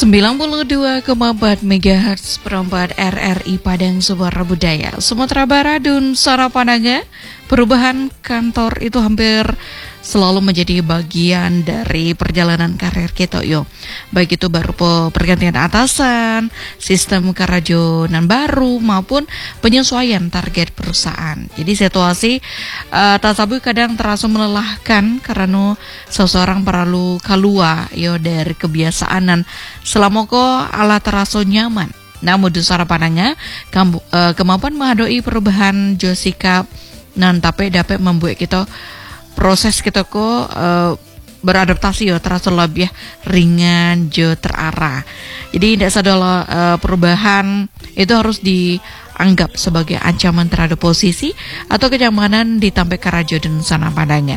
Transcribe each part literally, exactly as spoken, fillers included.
sembilan puluh dua koma empat megahertz perempat R R I Padang Suara Budaya Sumatera Barat dan Sarapananga. Perubahan kantor itu hampir selalu menjadi bagian dari perjalanan karir kita yo. Baik itu baru pergantian atasan, sistem kerajonan baru maupun penyesuaian target perusahaan. Jadi situasi uh, tasabu kadang terasa melelahkan karena seseorang perlu keluar yo dari kebiasaan dan selama ko ala terasa nyaman. Namun di Sarapananga uh, kemampuan menghadapi perubahan jo sikap nan tapi dapat membuat kita proses kita kok uh, beradaptasi ya terasa lebih ringan jo terarah. Jadi tidak sadar uh, perubahan itu harus dianggap sebagai ancaman terhadap posisi atau kenyamanan di Tampe Karajo dan Sarapananga.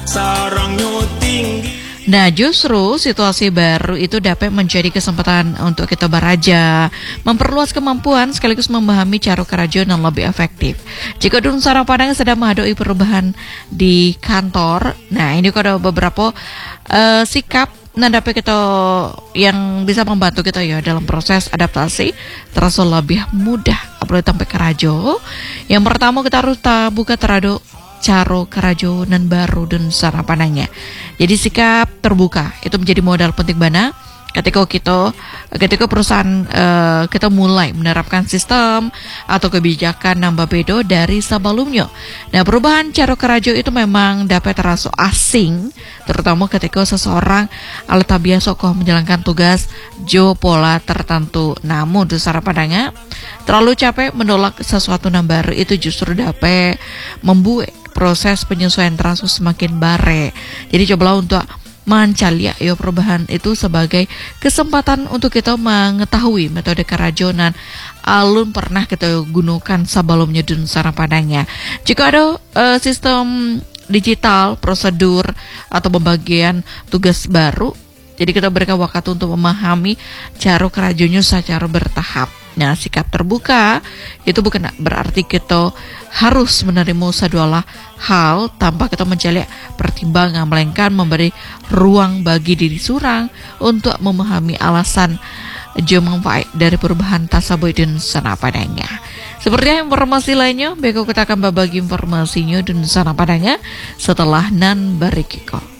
Nah justru situasi baru itu dapat menjadi kesempatan untuk kita beraja, memperluas kemampuan sekaligus memahami cara kerja yang lebih efektif. Jika Dun Sarapananga sedang menghadapi perubahan di kantor, nah ini ada beberapa uh, sikap nah dapat kita yang bisa membantu kita ya dalam proses adaptasi terasa lebih mudah apalagi sampai kerajo. Yang pertama kita harus buka terhadap cara kerajonan baru dan Sarapananga. Jadi sikap terbuka itu menjadi modal penting bana ketika kita ketika perusahaan uh, kita mulai menerapkan sistem atau kebijakan nambah bedo dari sebelumnya. Nah perubahan cara kerajo itu memang dapat terasa asing terutama ketika seseorang ala tak biasa kok menjalankan tugas jo pola tertentu. Namun di Sarapananga terlalu capek menolak sesuatu yang baru itu justru dapat membuat proses penyesuaian terasa semakin bare. Jadi cobalah untuk mencari ya perubahan itu sebagai kesempatan untuk kita mengetahui metode kerajonan alun pernah kita gunakan sebelumnya di Sarapananga. Jika ada uh, sistem digital, prosedur atau pembagian tugas baru, jadi kita berikan waktu untuk memahami cara kerajonya secara bertahap. Nah, sikap terbuka itu bukan berarti kita harus menerima sedualah hal tanpa kita mencari pertimbangan, melainkan memberi ruang bagi diri surang untuk memahami alasan jo manfaat dari perubahan tasaboy dan Sarapananga. Seperti informasi lainnya, beko kita akan berbagi informasinya dan Sarapananga setelah nan berikiko.